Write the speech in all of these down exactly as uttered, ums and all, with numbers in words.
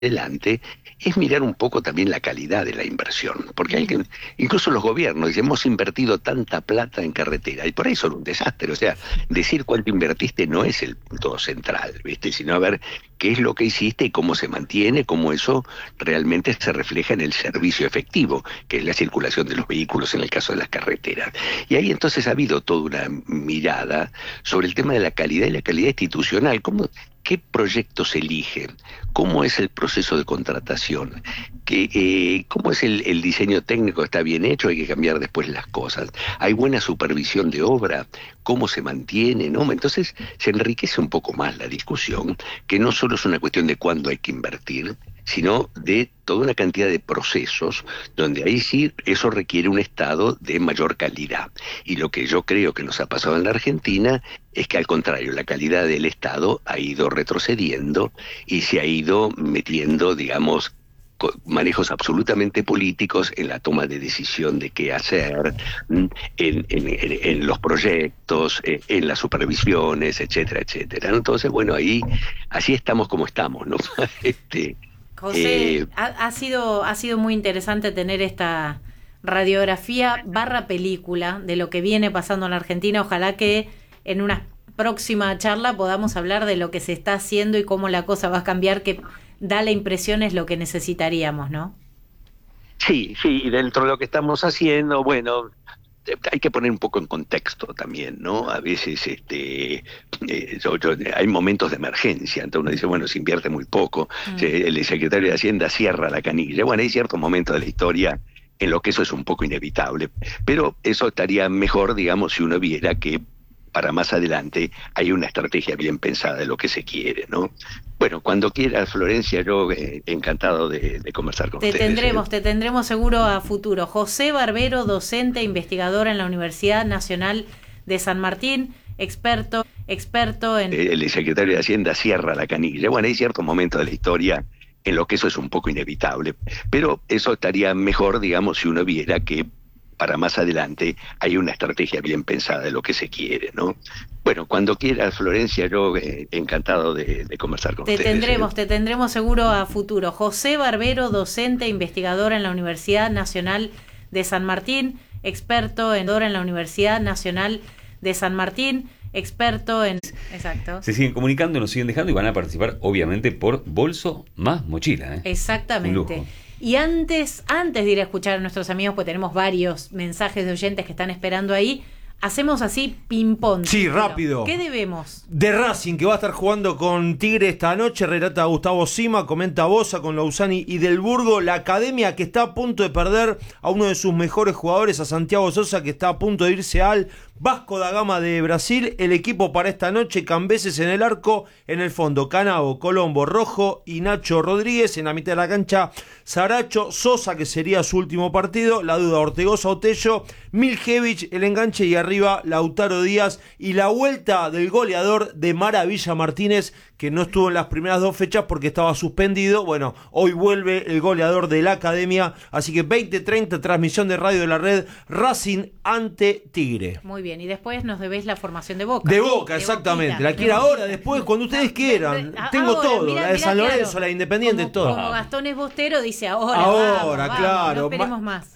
adelante es mirar un poco también la calidad de la inversión, porque hay que, incluso los gobiernos dicen, hemos invertido tanta plata en carretera, y por ahí son un desastre. O sea, decir cuánto invertiste no es el punto central, ¿viste? Sino a ver qué es lo que hiciste y cómo se mantiene, cómo eso realmente se refleja en el servicio efectivo, que es la circulación de los vehículos en el caso de las carreteras. Y ahí entonces ha habido toda una mirada sobre el tema de la calidad y la calidad institucional, cómo, qué proyectos se eligen, cómo es el proceso de contratación, ¿Qué, eh, cómo es el, el diseño técnico, está bien hecho, hay que cambiar después las cosas, hay buena supervisión de obra, cómo se mantiene, ¿no? Entonces se enriquece un poco más la discusión, que no solo es una cuestión de cuándo hay que invertir, sino de toda una cantidad de procesos donde ahí sí eso requiere un Estado de mayor calidad. Y lo que yo creo que nos ha pasado en la Argentina es que al contrario, la calidad del Estado ha ido retrocediendo y se ha ido metiendo, digamos, manejos absolutamente políticos en la toma de decisión de qué hacer, en, en, en, en los proyectos, en las supervisiones, etcétera, etcétera. Entonces, bueno, ahí así estamos como estamos, ¿no? este, José, eh, ha, ha sido ha sido muy interesante tener esta radiografía barra película de lo que viene pasando en la Argentina. Ojalá que en una próxima charla podamos hablar de lo que se está haciendo y cómo la cosa va a cambiar, que da la impresión es lo que necesitaríamos, ¿no? Sí, sí, y dentro de lo que estamos haciendo, bueno, hay que poner un poco en contexto también, ¿no? A veces este, eh, yo, yo, hay momentos de emergencia, entonces uno dice, bueno, se invierte muy poco, mm. el secretario de Hacienda cierra la canilla. Bueno, hay ciertos momentos de la historia en los que eso es un poco inevitable, pero eso estaría mejor, digamos, si uno viera que para más adelante hay una estrategia bien pensada de lo que se quiere, ¿no? Bueno, cuando quieras, Florencia, yo eh, encantado de, de conversar con te ustedes. Tendremos, ¿eh? te tendremos seguro a futuro. José Barbero, docente e investigador en la Universidad Nacional de San Martín, experto, experto en... El secretario de Hacienda cierra la canilla. Bueno, hay ciertos momentos de la historia en los que eso es un poco inevitable, pero eso estaría mejor, digamos, si uno viera que para más adelante hay una estrategia bien pensada de lo que se quiere, ¿no? Bueno, cuando quieras, Florencia, yo eh, encantado de, de conversar con te ustedes. Tendremos, ¿eh? te tendremos seguro a futuro. José Barbero, docente e investigador en la Universidad Nacional de San Martín, experto en, en la Universidad Nacional de San Martín, experto en... Exacto. Se siguen comunicando, nos siguen dejando y van a participar, obviamente, por bolso más mochila, ¿eh? Exactamente. Y antes, antes de ir a escuchar a nuestros amigos, pues tenemos varios mensajes de oyentes que están esperando ahí, hacemos así ping-pong. Sí, rápido. ¿Qué debemos? De Racing, que va a estar jugando con Tigre esta noche, relata Gustavo Sima, comenta Boza con Lausani y Del Burgo. La academia que está a punto de perder a uno de sus mejores jugadores, a Santiago Sosa, que está a punto de irse al Vasco da Gama de Brasil. El equipo para esta noche: Cambeses en el arco, en el fondo Canavo, Colombo, Rojo y Nacho Rodríguez. En la mitad de la cancha Saracho, Sosa, que sería su último partido, la duda Ortegoza, Otello, Miljevich, el enganche, y arriba Lautaro Díaz. Y la vuelta del goleador de Maravilla Martínez, que no estuvo en las primeras dos fechas porque estaba suspendido. Bueno, hoy vuelve el goleador de la academia, así que veinte treinta, transmisión de Radio de la Red, Racing ante Tigre. Muy bien, y después nos debés la formación de Boca. De Boca, de exactamente. Boquita. La quiero ahora, después, cuando ustedes no, quieran. De, de, Tengo ahora, todo, mirá, la de San mirá, Lorenzo, claro. La de Independiente, como, todo. Como Gastón es Bostero, dice ahora. Ahora, vamos, claro. Vamos, no esperemos más.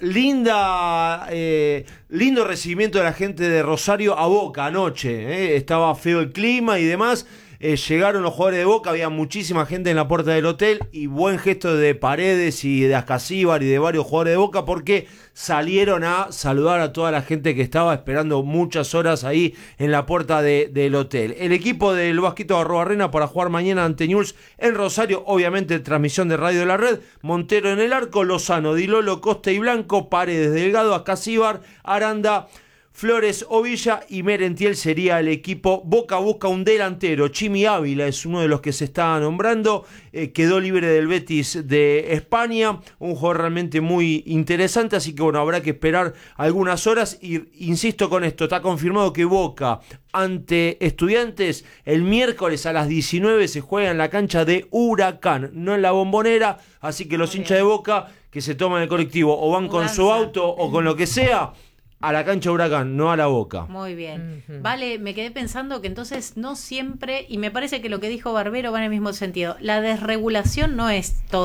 Linda, eh, lindo recibimiento de la gente de Rosario a Boca anoche. Eh. Estaba feo el clima y demás. Eh, llegaron los jugadores de Boca, había muchísima gente en la puerta del hotel, y buen gesto de Paredes y de Ascasíbar y de varios jugadores de Boca, porque salieron a saludar a toda la gente que estaba esperando muchas horas ahí en la puerta de, del hotel. El equipo del Vasquito Arrobarrena para jugar mañana ante Newell's en Rosario, obviamente transmisión de Radio de la Red. Montero en el arco, Lozano, Dilolo, Costa y Blanco, Paredes, Delgado, Ascasíbar, Aranda, Flores, Ovilla y Merentiel sería el equipo. Boca busca un delantero. Chimi Ávila es uno de los que se está nombrando. Eh, quedó libre del Betis de España. Un jugador realmente muy interesante. Así que bueno, habrá que esperar algunas horas. Y insisto con esto, está confirmado que Boca ante Estudiantes el miércoles a las diecinueve se juega en la cancha de Huracán, no en la Bombonera. Así que los hinchas de Boca que se toman el colectivo o van con su auto o con lo que sea, a la cancha Huracán, no a la Boca. Muy bien. Ujú. Vale, me quedé pensando que entonces no siempre, y me parece que lo que dijo Barbero va en el mismo sentido, la desregulación no es todo